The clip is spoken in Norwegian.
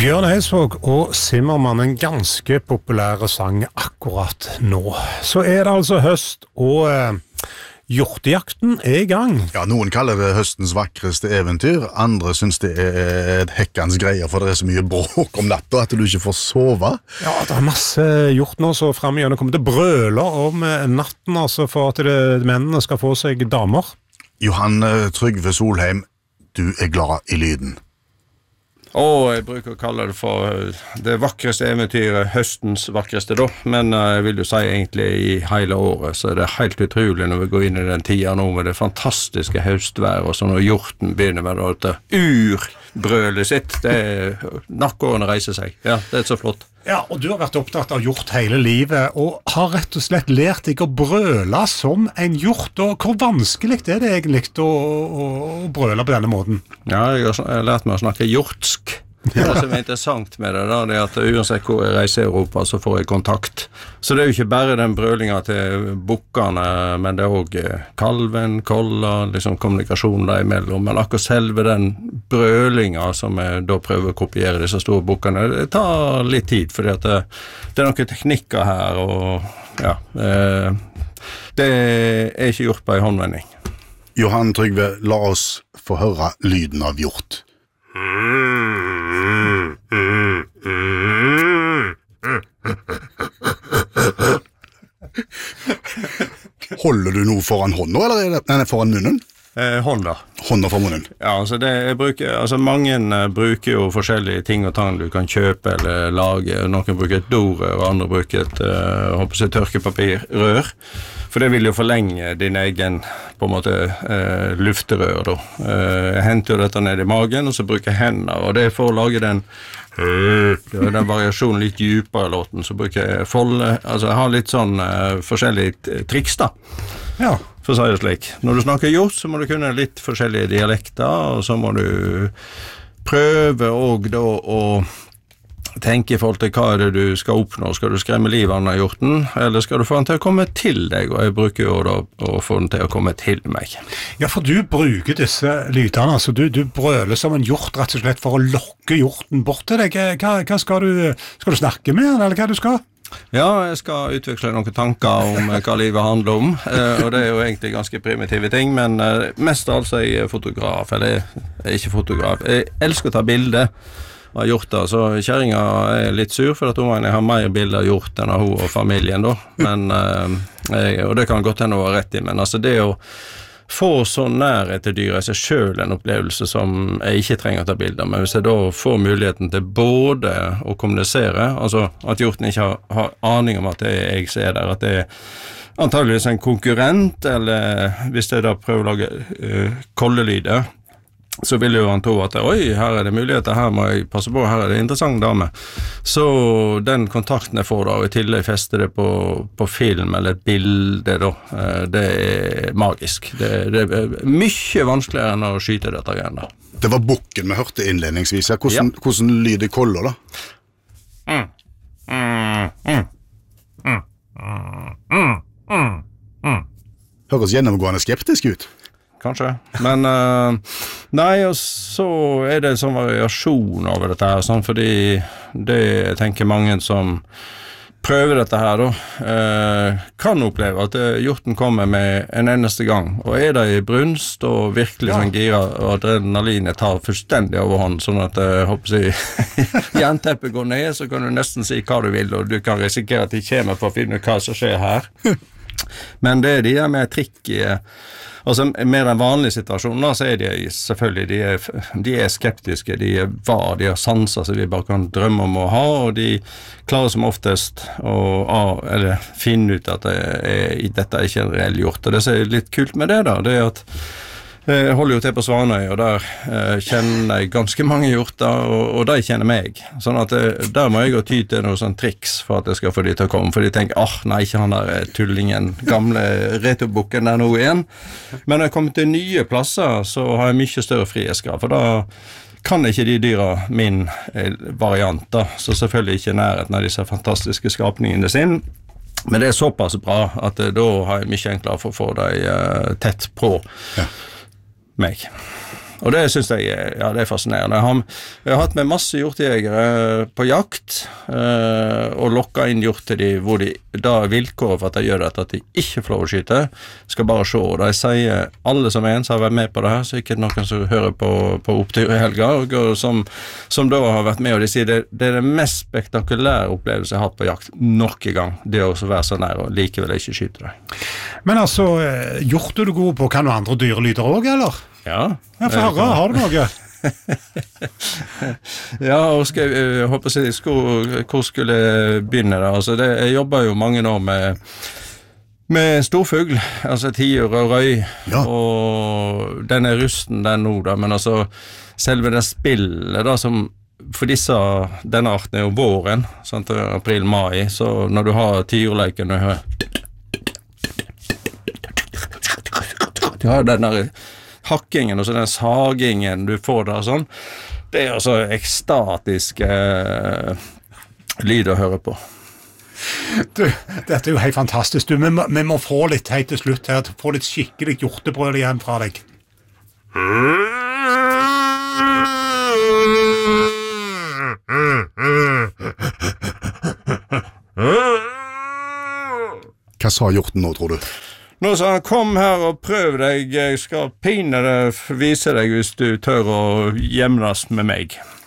Bjørn Eidsvåg og Zimmermann, en ganske populære sang akkurat nå. Så det altså høst, og hjortejakten I gang. Ja, noen kaller det høstens vakreste eventyr, andre synes det et hekkans greie, for det så mye bråk om natta at du ikke får sove. Ja, det masse hjort nå, så frem igjen kommer det brøler om natten, altså for at mennene skal få seg damer. Johan Trygve Solheim, du glad I lyden. Jeg bruker å kalle det for det vakreste eventyret, høstens vakreste da, men jeg vil jo si egentlig I hele året, så det helt utrolig når vi går inn I den tida nå med det fantastiske høstvær, og så når hjorten begynner med det urbrølet sitt, nakkårene reiser seg, ja, det så flott. Ja, og du har vært opptatt av hjort hele livet, og har rett og slett lært deg å brøle som en hjort, og hvor vanskelig det egentlig å brøle på denne måten? Ja, jeg har lært meg å snakke hjortsk. Det som interessant med det da, det at uansett hvor jeg reiser I Europa, så får jeg kontakt. Så det jo ikke bare den brølingen til bukkene, men det også kalven, kolla, liksom kommunikasjon der imellom, men akkurat selve den brølingen som jeg da prøver å kopiere disse store bukkene, det tar litt tid, fordi at det noen teknikker her, og ja, det ikke gjort på en håndvending. Johan Trygve, la oss få høre lyden av hjort. Holder du noe foran hånda, eller er det foran munnen? Hånda. Hånda for munnen? Ja, altså mange bruker jo forskjellige ting og tang du kan kjøpe eller lage. Noen bruker et dorør, og andre bruker et tørkepapirrør. For det vil jo forlenge din egen, på en måte, lufterør da. Jeg henter jo dette ned I magen, og så bruker jeg hendene, og det for å lage den variasjonen litt dypere I låten, så bruker jeg folde, altså jeg har litt sånn forskjellige triks da. Ja. For å si det slik. Når du snakker hjort, så må du kunne litt forskjellige dialekter, og så må du prøve også da å tenke I forhold til hva det du skal oppnå. Skal du skremme livet av hjorten, eller skal du få den til å komme til deg? Og jeg bruker jo da å få den til å komme til meg. Ja, for du bruker disse lydene, altså du brøler som en hjort rett og slett for å lokke hjorten bort til deg. Hva skal du snakke med den, eller hva du skal? Ja, jeg skal utveksle noen tanker om hva livet handler om, og det jo egentlig ganske primitive ting, men mest altså jeg fotograf, eller jeg ikke fotograf. Jeg elsker å ta bilder av hjorter, så kjæringen litt sur, for at hun har mer bilder av hjort enn av hun og familien da, men, og det kan godt hende å være rett I, men altså det å få så nærhet til dyret seg selv en opplevelse som jeg ikke trenger å ta bilder, men hvis jeg da får muligheten til både å kommunisere, altså at hjorten ikke har aning om at jeg ser der, at det antageligvis en konkurrent, eller hvis jeg da prøver å lage kollelyder, så vil jo han tro at oi, her det muligheter, her må jeg passe på, her det interessant dame. Så den kontakten jeg får da, og I tillegg fester det på film eller et bilde da, det magisk. Det mye vanskeligere enn å skyte dette igjen da. Det var bukken vi hørte innledningsvis. Hvordan lyder koller da? Høres gjennomgående skeptisk ut. Kanskje, men nei, og så det en sånn variasjon over dette her, sånn, fordi det jeg tenker mange som prøver dette her da, kan oppleve at hjorten kommer med en eneste gang, og det I brunst og virkelig sånn gira, og adrenalinet tar fullstendig overhånd, sånn at håper jeg, jernteppet går ned, så kan du nesten si hva du vil, og du kan risikere at de kommer for å finne hva som skjer her. Men det de med trikk I altså med den vanlige situasjonen da, så de selvfølgelig de skeptiske, de har sanser som vi bare kan drømme om å ha, og de klarer som oftest å finne ut at dette ikke en reell hjort, og det som litt kult med det da, det at jeg holder jo til på Svanøy, og der kjenner jeg ganske mange hjorter, og de kjenner meg. Sånn at der må jeg gå ty til noen sånn triks for at jeg skal få de til å komme, for de tenker, nei, ikke han der tullingen, gamle returbukken der nå igjen. Men når jeg kommer til nye plasser, så har jeg mye større frihetsgrad, for da kan ikke de dyra min variant da, så selvfølgelig ikke nærheten av disse fantastiske skapningene sin. Men det såpass bra at da har jeg mye enklere for å få dem tett på meg. Og det synes jeg det fascinerende. Jeg har hatt med masse hjortejegere på jakt, og lokket inn hjort til de, hvor de da vilkår for at de gjør dette, at de ikke får lov å skyte, skal bare se. Og de sier, alle som en som har vært med på det her, så ikke noen som hører på opptur i helga, og som da har vært med, og de sier det er det mest spektakulære opplevelse jeg har hatt på jakt noen gang, det å være så nær og likevel ikke skyte det. Men altså, hjort er du god på, kan du andre dyrelyder også, eller? Ja. For høre, har du noe? Ja, og jeg håper å si, hvor skulle jeg begynne da? Altså, jeg jobber jo mange år med storfugl, altså tiur og røy, og den er rusten den nå da, men altså selve det spillet da, som for denne arten er jo våren, sant, april-mai, så når du har tiurleiken, du har den der hakkingen og så den sagingen du får der sånn, det er altså ekstatisk lyd å høre på. Du, dette er jo helt fantastisk. Du, vi må få litt helt til slutt her, få litt skikkelig hjortebrød igjen fra deg. Hva sa hjorten nå, tror du? Nå sa han, kom her og prøv deg, jeg skal pine deg, vise deg hvis du tør å jevnes med meg.